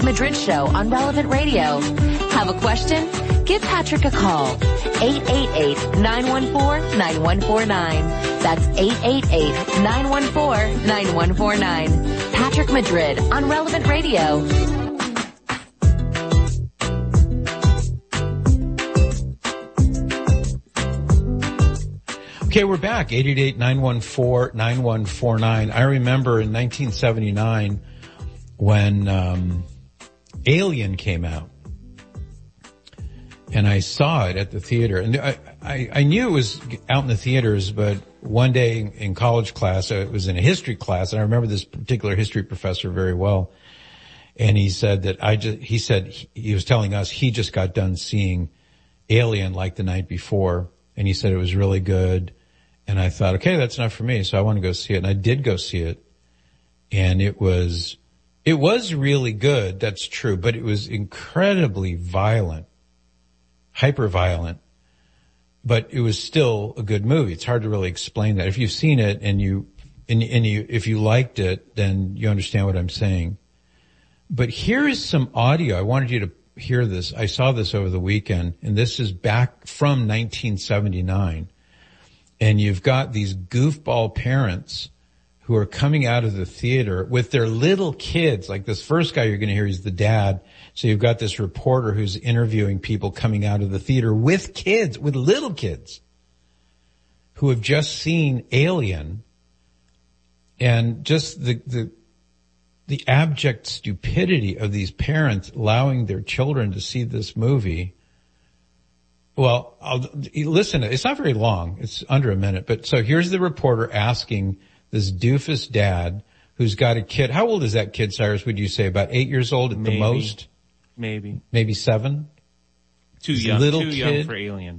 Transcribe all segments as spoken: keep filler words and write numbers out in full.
Madrid Show on Relevant Radio. Have a question? Give Patrick a call. eight eight eight, nine one four, nine one four nine. That's eight eight eight, nine one four, nine one four nine. Patrick Madrid on Relevant Radio. Okay, we're back. eight eight eight, nine one four, nine one four nine. I remember in nineteen seventy-nine when um Alien came out. And I saw it at the theater. And I, I, I knew it was out in the theaters, but one day in college class, it was in a history class, and I remember this particular history professor very well. And he said that I just, he said, he was telling us he just got done seeing Alien like the night before. And he said it was really good. And I thought, okay, that's enough for me. So I want to go see it. And I did go see it. And it was, it was really good. That's true. But it was incredibly violent. Hyper violent, but it was still a good movie. It's hard to really explain that. If you've seen it and you, and, and you, if you liked it, then you understand what I'm saying. But here is some audio. I wanted you to hear this. I saw this over the weekend, and this is back from nineteen seventy-nine. And you've got these goofball parents who are coming out of the theater with their little kids. Like this first guy you're going to hear, he's the dad. So you've got this reporter who's interviewing people coming out of the theater with kids, with little kids who have just seen Alien, and just the, the, the abject stupidity of these parents allowing their children to see this movie. Well, I'll, listen, it's not very long. It's under a minute. But so here's the reporter asking this doofus dad who's got a kid. How old is that kid, Cyrus, would you say? About eight years old at Maybe. the most? Maybe. Maybe seven? Too This young. little Too kid. young for Alien.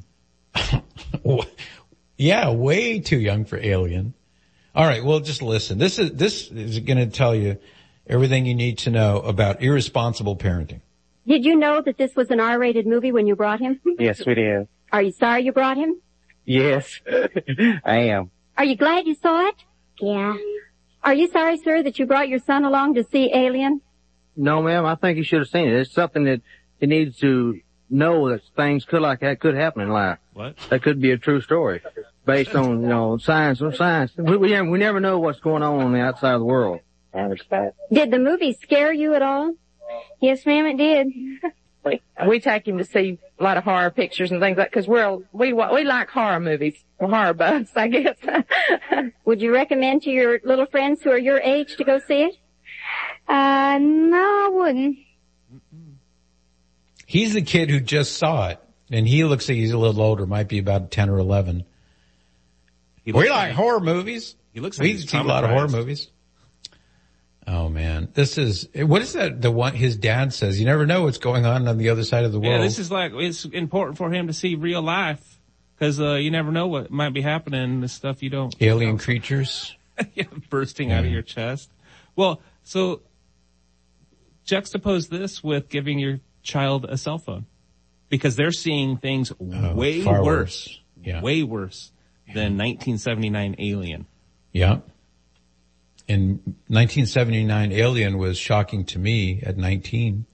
Yeah, way too young for Alien. All right, well, just listen. This is, this is going to tell you everything you need to know about irresponsible parenting. Did you know that this was an R-rated movie when you brought him? Yes, we did. Are you sorry you brought him? Yes, I am. Are you glad you saw it? Yeah. Are you sorry, sir, that you brought your son along to see Alien? No, ma'am, I think he should have seen it. It's something that he needs to know that things could like that could happen in life. What? That could be a true story based on, you know, science or science. We, we, never, we never know what's going on on the outside of the world. Did the movie scare you at all? Yes, ma'am, it did. We, we take him to see a lot of horror pictures and things like, cause we're, we, we like horror movies. We're horror buffs, I guess. Would you recommend to your little friends who are your age to go see it? Uh, no, I wouldn't. He's the kid who just saw it, and he looks like he's a little older, might be about ten or eleven. He We looks like like- horror movies. He looks like We he's see a lot of horror traumatized. movies. Oh man, this is, what is that, the one his dad says? You never know what's going on on the other side of the world. Yeah, this is like, it's important for him to see real life, cause, uh, you never know what might be happening, the stuff you don't. Alien creatures. Yeah, bursting out of your chest. Well, so juxtapose this with giving your child a cell phone, because they're seeing things Oh, way far worse, worse. Yeah. way worse than nineteen seventy-nine Alien. Yeah. In nineteen seventy-nine, Alien was shocking to me at nineteen.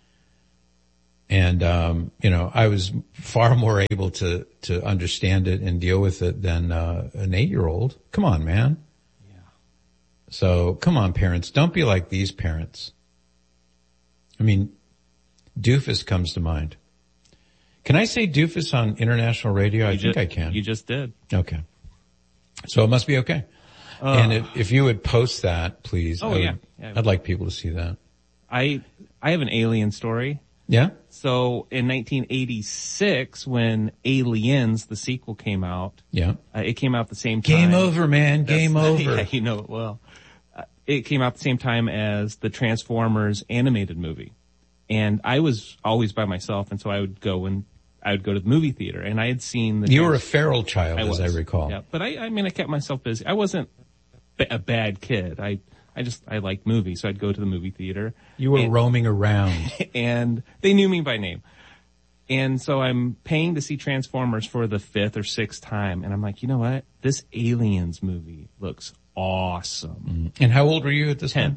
And, um, you know, I was far more able to, to understand it and deal with it than, uh, an eight-year-old. Come on, man. Yeah. So, come on, parents. Don't be like these parents. I mean, doofus comes to mind. Can I say doofus on international radio? I You think ju- I can. You just did. Okay. So it must be okay. Uh, and if, if you would post that, please. Oh, I would, yeah. Yeah. I'd like people to see that. I, I have an Alien story. Yeah? So in nineteen eighty-six, when Aliens, the sequel, came out, Yeah. uh, it came out the same time. Game over, man. Game That's- over. Yeah, you know it well. Uh, it came out the same time as the Transformers animated movie. And I was always by myself, and so I would go and I would go to the movie theater, and I had seen the. You were a Trans- feral child, I as was. I recall. Yeah, but I, I mean, I kept myself busy. I wasn't b- a bad kid. I, I just, I liked movies, so I'd go to the movie theater. You were and, roaming around. and they knew me by name. And so I'm paying to see Transformers for the fifth or sixth time, and I'm like, you know what? This Aliens movie looks awesome. And how old were you at this Ten. time?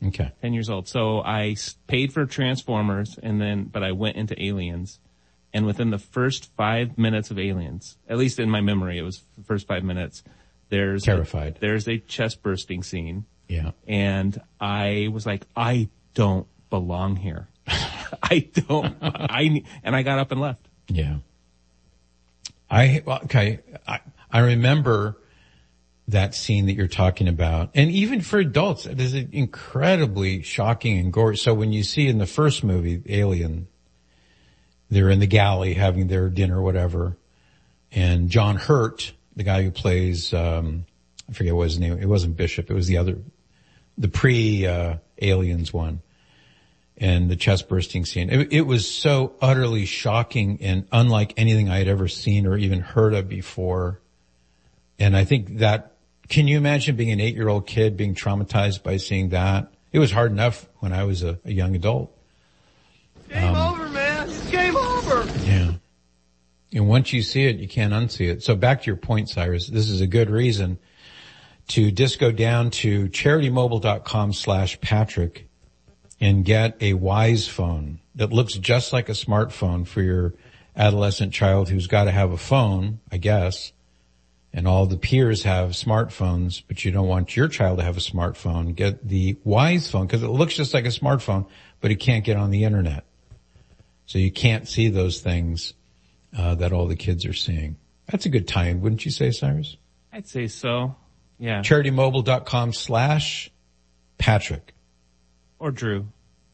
Okay. ten years old. So I s- paid for Transformers, and then, but I went into Aliens. And within the first five minutes of Aliens, at least in my memory, it was the first five minutes, there's Terrified. A, there's a chest bursting scene. Yeah. And I was like, I don't belong here. I don't, I, and I got up and left. Yeah. I, well, okay. I, I remember that scene that you're talking about. And even for adults, it is incredibly shocking and gory. So when you see in the first movie, Alien, they're in the galley having their dinner, whatever. And John Hurt, the guy who plays, um, I forget what his name, it wasn't Bishop, it was the other, the pre, uh, Aliens one. And the chest bursting scene. It, it was so utterly shocking and unlike anything I had ever seen or even heard of before. And I think that, can you imagine being an eight-year-old kid being traumatized by seeing that? It was hard enough when I was a, a young adult. Game um, over, man. It's game over. Yeah. And once you see it, you can't unsee it. So back to your point, Cyrus, this is a good reason to just go down to charitymobile.com slash Patrick and get a Wise phone that looks just like a smartphone for your adolescent child who's got to have a phone, I guess. And all the peers have smartphones, but you don't want your child to have a smartphone. Get the Wise phone because it looks just like a smartphone, but it can't get on the internet. So you can't see those things uh, that all the kids are seeing. That's a good time, wouldn't you say, Cyrus? I'd say so. Yeah. CharityMobile.com slash Patrick. Or Drew.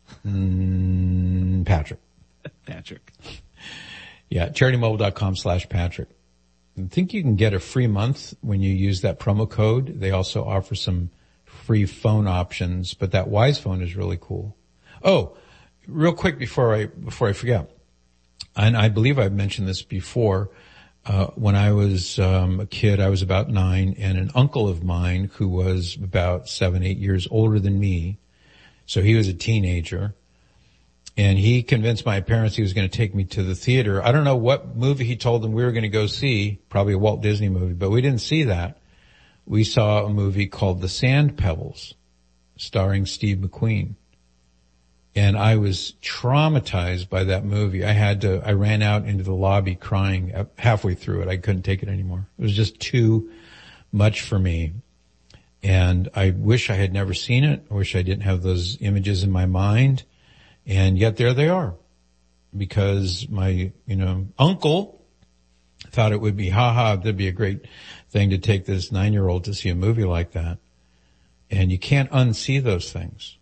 Mm, Patrick. Patrick. Yeah, CharityMobile.com slash Patrick. I think you can get a free month when you use that promo code. They also offer some free phone options, but that Wise phone is really cool. Oh, real quick before I, before I forget. And I believe I've mentioned this before. Uh, when I was, um, a kid, I was about nine, and an uncle of mine who was about seven, eight years older than me. So he was a teenager, and he convinced my parents he was going to take me to the theater. I don't know what movie he told them we were going to go see, probably a Walt Disney movie, but we didn't see that. We saw a movie called The Sand Pebbles, starring Steve McQueen. And I was traumatized by that movie. I had to, I ran out into the lobby crying halfway through it. I couldn't take it anymore. It was just too much for me. And I wish I had never seen it. I wish I didn't have those images in my mind. And yet there they are. Because my, you know, uncle thought it would be, haha, that'd be a great thing to take this nine-year-old to see a movie like that. And you can't unsee those things.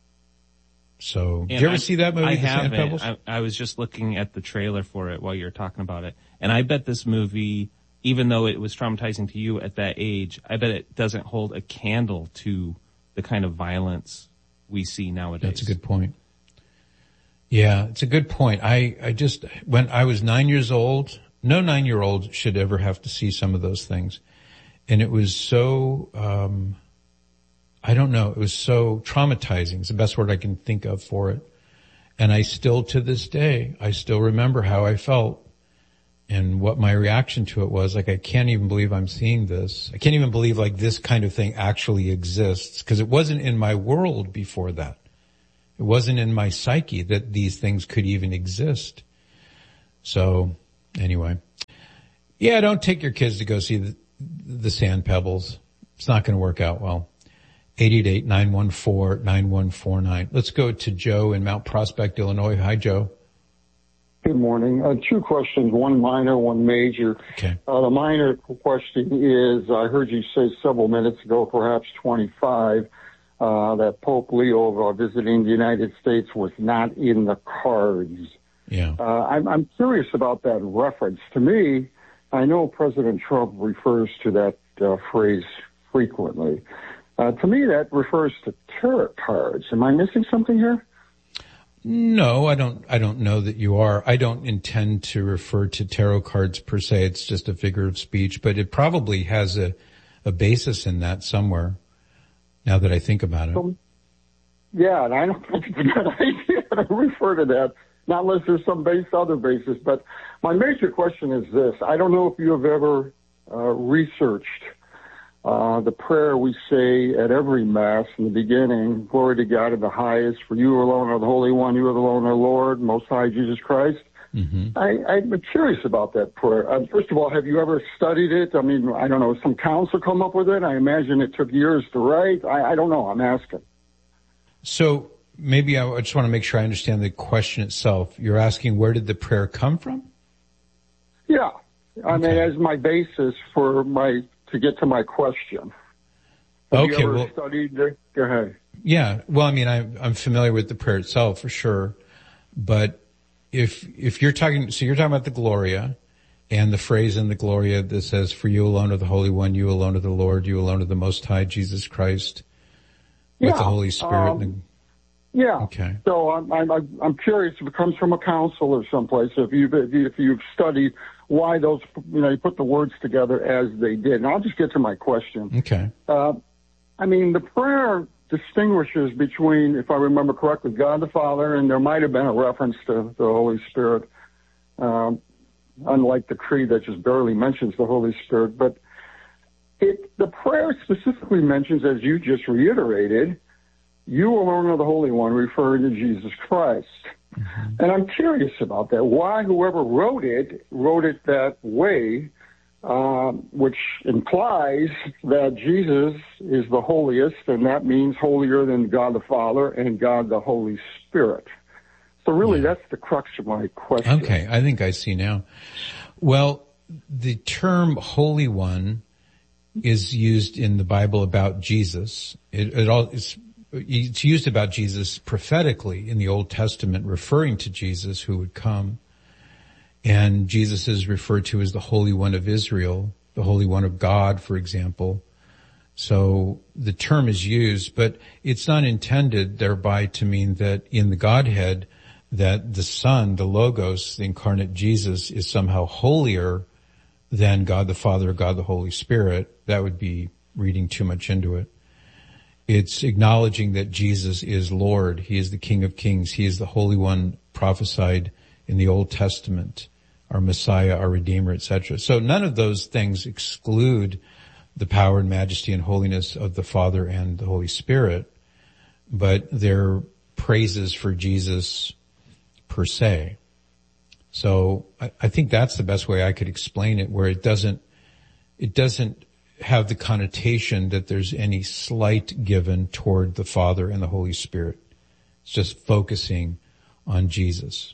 So, and did you ever I, see that movie, I The Sand haven't. Pebbles? I, I was just looking at the trailer for it while you were talking about it. And I bet this movie, even though it was traumatizing to you at that age, I bet it doesn't hold a candle to the kind of violence we see nowadays. That's a good point. Yeah, it's a good point. I, I just, when I was nine years old, no nine-year-old should ever have to see some of those things. And it was so, um, I don't know, it was so traumatizing. It's the best word I can think of for it. And I still, to this day, I still remember how I felt and what my reaction to it was. Like, I can't even believe I'm seeing this. I can't even believe like this kind of thing actually exists, because it wasn't in my world before that. It wasn't in my psyche that these things could even exist. So anyway, yeah, don't take your kids to go see the, the Sand Pebbles. It's not going to work out well. eight eight eight, nine one four, nine one four nine. Let's go to Joe in Mount Prospect, Illinois. Hi, Joe. Good morning. Uh, two questions, one minor, one major. Okay. Uh, the minor question is, I heard you say several minutes ago, perhaps twenty-five, uh, that Pope Leo uh, visiting the United States was not in the cards. Yeah. Uh, I'm, I'm curious about that reference. To me, I know President Trump refers to that uh, phrase frequently. Uh, to me, that refers to tarot cards. Am I missing something here? No, I don't, I don't know that you are. I don't intend to refer to tarot cards per se. It's just a figure of speech, but it probably has a, a basis in that somewhere, now that I think about it. So, yeah, and I don't think it's a good idea to refer to that, not unless there's some base, other basis. But my major question is this. I don't know if you have ever uh, researched uh, the prayer we say at every Mass in the beginning, glory to God in the highest, for you alone are the Holy One, you are alone are Lord, Most High Jesus Christ. Mm-hmm. I, I'm curious about that prayer. Uh, first of all, have you ever studied it? I mean, I don't know, some council come up with it? I imagine it took years to write. I, I don't know. I'm asking. So maybe I just want to make sure I understand the question itself. You're asking, where did the prayer come from? Yeah. I Okay. mean, as my basis for my, to get to my question. Have Okay, you ever well- studied it? Go ahead. Yeah. Well, I mean, I, I'm familiar with the prayer itself for sure, but if, if you're talking, so you're talking about the Gloria and the phrase in the Gloria that says, for you alone are the Holy One, you alone are the Lord, you alone are the Most High, Jesus Christ, with Yeah, the Holy Spirit. um, and Yeah. Okay. So I'm, I'm, I'm curious if it comes from a council or someplace, if you've, if, you, if you've studied why those, you know, you put the words together as they did. And I'll just get to my question. the, okay. Uh, I mean, the prayer distinguishes between, if I remember correctly, God the Father, and there might have been a reference to the Holy Spirit, um, unlike the creed that just barely mentions the Holy Spirit. But it, the prayer specifically mentions, as you just reiterated, you alone are the Holy One, referring to Jesus Christ. Mm-hmm. And I'm curious about that. Why whoever wrote it wrote it that way, um, which implies that Jesus is the holiest, and that means holier than God the Father and God the Holy Spirit. So really, yeah. That's the crux of my question. Okay, I think I see now. Well, the term Holy One is used in the Bible about Jesus. It, it all is. It's used about Jesus prophetically in the Old Testament, referring to Jesus who would come. And Jesus is referred to as the Holy One of Israel, the Holy One of God, for example. So the term is used, but it's not intended thereby to mean that in the Godhead, that the Son, the Logos, the incarnate Jesus, is somehow holier than God the Father or God the Holy Spirit. That would be reading too much into it. It's acknowledging that Jesus is Lord. He is the King of Kings. He is the Holy One prophesied in the Old Testament, our Messiah, our Redeemer, et cetera. So none of those things exclude the power and majesty and holiness of the Father and the Holy Spirit, but they're praises for Jesus per se. So I, I think that's the best way I could explain it, where it doesn't, it doesn't have the connotation that there's any slight given toward the Father and the Holy Spirit. It's just focusing on Jesus.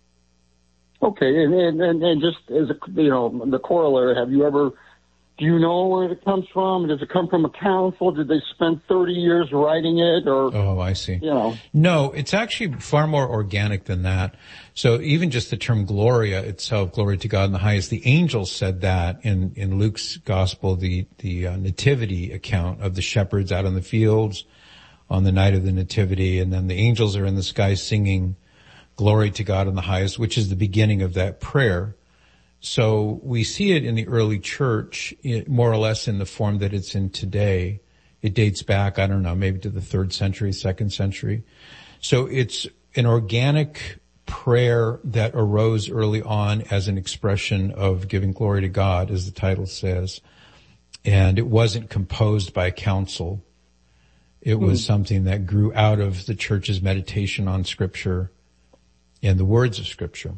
Okay, and and, and just as a, you know, the corollary, have you ever, do you know where it comes from? Does it come from a council? Did they spend thirty years writing it, or? Oh, I see. You know. No, it's actually far more organic than that. So even just the term Gloria itself, glory to God in the highest, the angels said that in, in Luke's gospel, the, the uh, nativity account of the shepherds out in the fields on the night of the nativity. And then the angels are in the sky singing glory to God in the highest, which is the beginning of that prayer. So we see it in the early church, more or less in the form that it's in today. It dates back, I don't know, maybe to the third century, second century. So it's an organic prayer that arose early on as an expression of giving glory to God, as the title says. And it wasn't composed by a council. It was mm. something that grew out of the church's meditation on Scripture and the words of Scripture.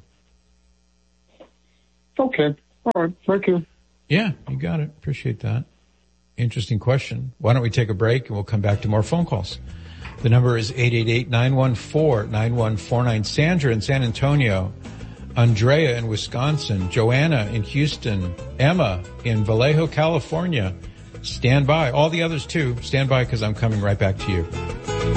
Okay. All right. Thank you. Yeah, you got it. Appreciate that. Interesting question. Why don't we take a break and we'll come back to more phone calls. The number is eight eight eight, nine one four, nine one four nine. Sandra in San Antonio, Andrea in Wisconsin, Joanna in Houston, Emma in Vallejo, California. Stand by. All the others too. Stand by because I'm coming right back to you.